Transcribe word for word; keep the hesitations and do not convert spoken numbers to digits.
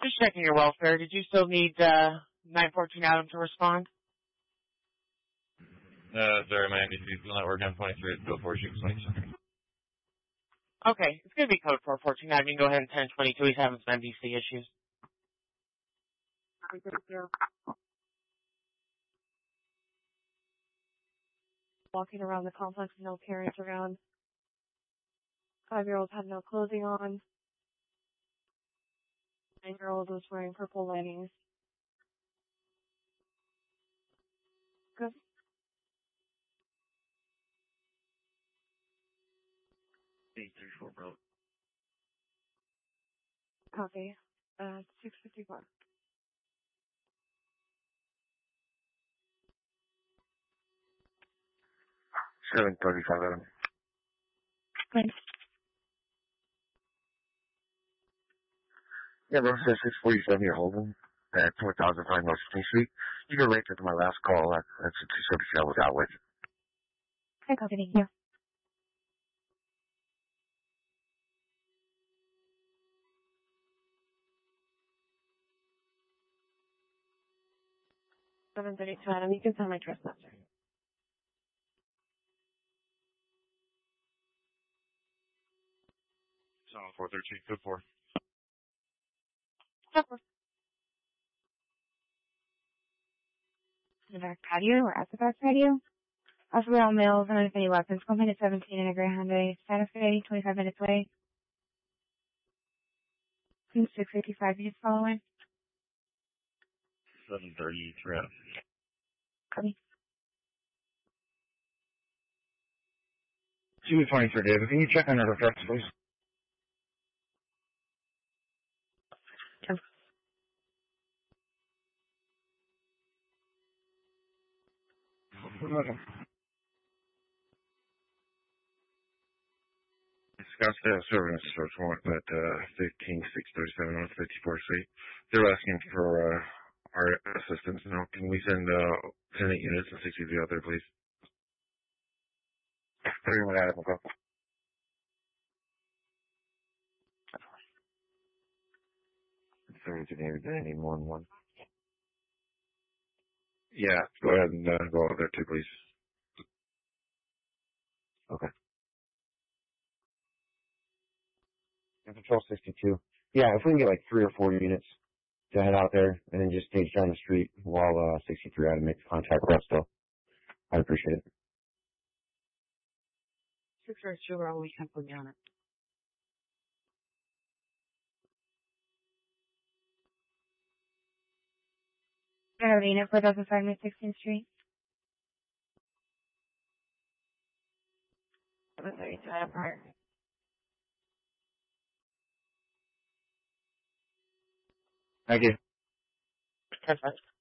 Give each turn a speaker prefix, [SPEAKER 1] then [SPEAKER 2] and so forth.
[SPEAKER 1] Just checking your welfare. Did you still need uh, nine fourteen Adam to respond?
[SPEAKER 2] Uh, sorry, my M D C is still not working on twenty-three. It's still four six twenty-seven.
[SPEAKER 1] Okay, it's going to be code four fourteen Adam. You can go ahead and ten twenty-two. He's having some M D C issues.
[SPEAKER 3] Thank you. Walking around the complex, no parents around. Five-year-old had no clothing on. Nine-year-old was wearing purple leggings. Good.
[SPEAKER 2] eight three four, bro.
[SPEAKER 3] Copy. Uh, six fifty-one.
[SPEAKER 4] seven thirty-five, Adam.
[SPEAKER 3] Thanks.
[SPEAKER 4] Yeah, bro, says six forty-seven, you're holding at four thousand five North sixteenth Street. You can rate to my last call. That, that's a two seventy I was out with.
[SPEAKER 3] Okay, copy. Thank you. seven thirty-two, Adam. You can send my trespasser.
[SPEAKER 2] So four thirteen, good four.
[SPEAKER 3] Sure. The back patio or at the back patio. Also, all males and any weapons. Coming to seventeen in a Greyhound Way. Santa Fe, twenty-five minutes away. six fifty-five minutes following.
[SPEAKER 2] seven thirty-three, Adam.
[SPEAKER 3] Copy.
[SPEAKER 4] two twenty-three, David. Can you check on her effects, please?
[SPEAKER 3] Sure.
[SPEAKER 4] Okay. Scottsdale Service Search Warrant at uh, fifteen six thirty-seven on fifty-fourth Street. They're asking for uh, our assistance now. Can we send uh, ten eight units and sixty-three out there, please? thirty-one Adam, okay. seventy-two David, Danny, one one. Yeah, go ahead and uh, go out there too, please. Okay. And Patrol sixty-two. Yeah, if we can get like three or four units to head out there and then just stage down the street while uh, sixty-three Adam makes contact with us, though. I appreciate it.
[SPEAKER 1] Six or two are always simply on it.
[SPEAKER 3] Arena, four thousand five hundred sixteenth Street. seven thirty-two, Adam Park.
[SPEAKER 4] Thank you.
[SPEAKER 1] Perfect.